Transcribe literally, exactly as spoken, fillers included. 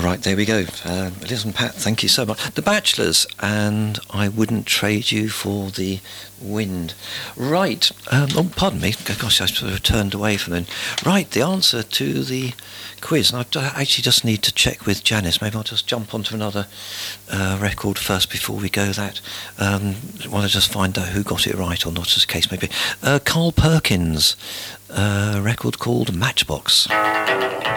right, there we go. Uh, Liz and Pat, thank you so much. The Bachelors, and I Wouldn't Trade You for the Wind. Right, um, oh, pardon me. Gosh, I sort of turned away from them. Right, the answer to the quiz. And I actually just need to check with Janice. Maybe I'll just jump onto another uh, record first before we go that. Um, I want to just find out who got it right or not, as the case may be. Uh, Carl Perkins, a record called Matchbox.